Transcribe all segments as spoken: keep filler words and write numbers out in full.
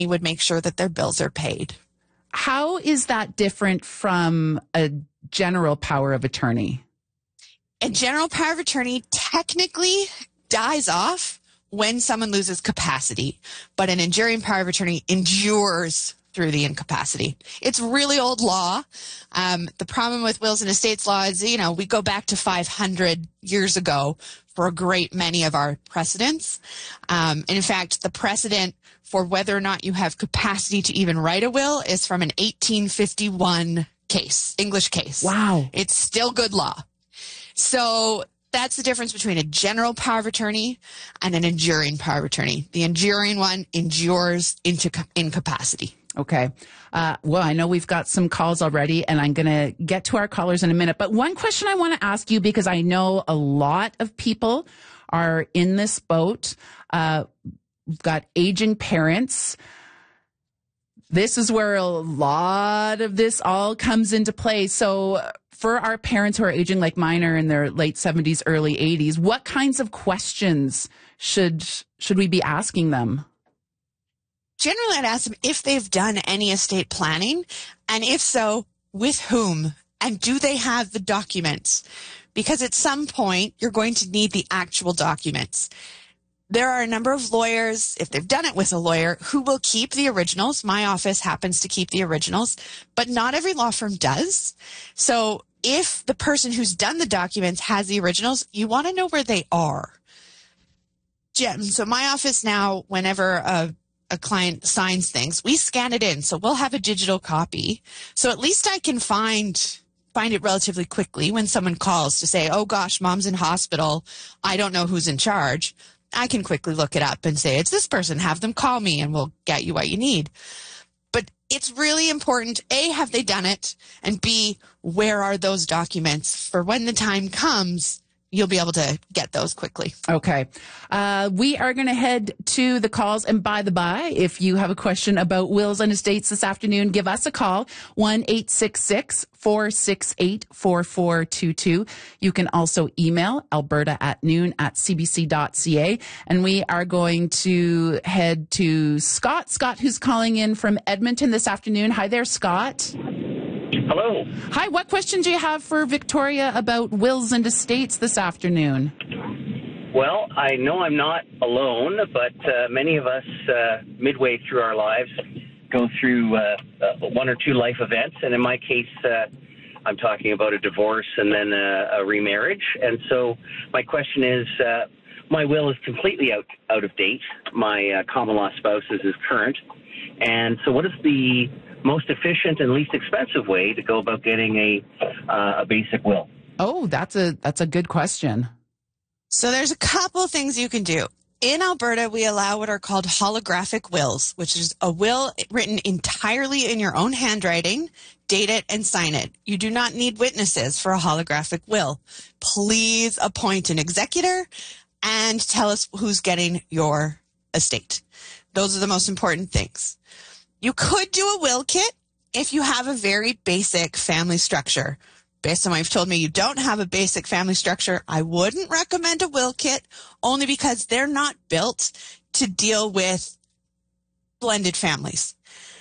would make sure that their bills are paid. How is that different from a general power of attorney? A general power of attorney technically dies off when someone loses capacity, but an enduring power of attorney endures through the incapacity. It's really old law. Um, the problem with wills and estates law is, you know, we go back to five hundred years ago for a great many of our precedents. Um, and in fact, the precedent for whether or not you have capacity to even write a will is from an eighteen fifty-one case, English case. Wow. It's still good law. So that's the difference between a general power of attorney and an enduring power of attorney. The enduring one endures into incapacity. Okay. Uh, well, I know we've got some calls already, and I'm going to get to our callers in a minute. But one question I want to ask you, because I know a lot of people are in this boat. Uh, we've got aging parents. This is where a lot of this all comes into play. So for our parents who are aging like mine are in their late seventies, early eighties, what kinds of questions should should we be asking them? Generally, I'd ask them if they've done any estate planning, and if so, with whom, and do they have the documents? Because at some point, you're going to need the actual documents. There are a number of lawyers, if they've done it with a lawyer, who will keep the originals. My office happens to keep the originals, but not every law firm does. So if the person who's done the documents has the originals, you want to know where they are. Jim, so my office now, whenever a a client signs things, we scan it in. So we'll have a digital copy. So at least I can find find it relatively quickly when someone calls to say, oh gosh, mom's in hospital. I don't know who's in charge. I can quickly look it up and say, it's this person. Have them call me and we'll get you what you need. But it's really important, A, have they done it? And B, where are those documents for when the time comes? You'll be able to get those quickly. Okay. Uh, we are going to head to the calls. And by the by, if you have a question about wills and estates this afternoon, give us a call, one eight six six, four six eight, four four two two. You can also email alberta at noon at cbc.ca. And we are going to head to Scott. Scott, who's calling in from Edmonton this afternoon. Hi there, Scott. Hello. Hi, what question do you have for Victoria about wills and estates this afternoon? Well, I know I'm not alone, but uh, many of us uh, midway through our lives go through uh, uh, one or two life events. And in my case, uh, I'm talking about a divorce and then a, a remarriage. And so my question is, uh, my will is completely out, out of date. My uh, common law spouse is current. And so what is the most efficient and least expensive way to go about getting a uh, a basic will? Oh, that's a that's a good question. So there's a couple of things you can do. In Alberta, we allow what are called holographic wills, which is a will written entirely in your own handwriting, date it, and sign it. You do not need witnesses for a holographic will. Please appoint an executor and tell us who's getting your estate. Those are the most important things. You could do a will kit if you have a very basic family structure. Based on what you've told me, you don't have a basic family structure. I wouldn't recommend a will kit only because they're not built to deal with blended families.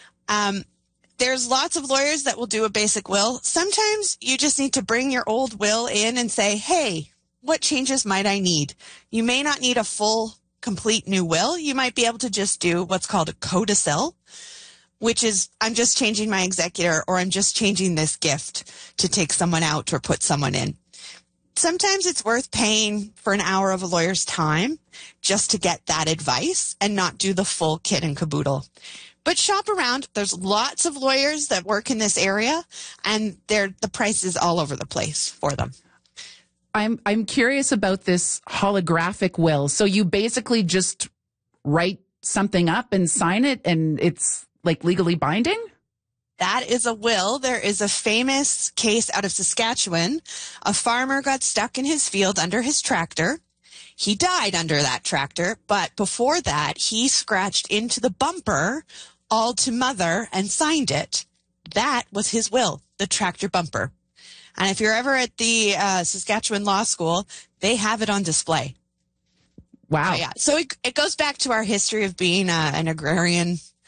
Um, there's lots of lawyers that will do a basic will. Sometimes you just need to bring your old will in and say, hey, what changes might I need? You may not need a full, complete new will. You might be able to just do what's called a codicil, which is I'm just changing my executor or I'm just changing this gift to take someone out or put someone in. Sometimes it's worth paying for an hour of a lawyer's time just to get that advice and not do the full kit and caboodle. But shop around. There's lots of lawyers that work in this area, and they're, the price is all over the place for them. I'm I'm curious about this holographic will. So you basically just write something up and sign it, and it's like legally binding? That is a will. There is a famous case out of Saskatchewan. A farmer got stuck in his field under his tractor. He died under that tractor, but before that, he scratched into the bumper, all to mother, and signed it. That was his will, the tractor bumper. And if you're ever at the uh, Saskatchewan Law School, they have it on display. Wow. Oh, yeah. So it, it goes back to our history of being uh, an agrarian